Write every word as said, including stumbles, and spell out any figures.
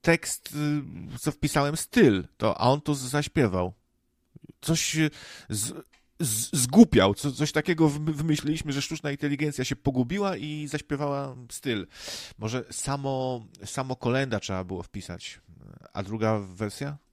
tekst, co wpisałem, styl, to, a on to zaśpiewał. Coś z, z, zgłupiał, co, coś takiego wymyśliliśmy, że sztuczna inteligencja się pogubiła i zaśpiewała styl. Może samo, samo kolenda trzeba było wpisać. A druga wersja?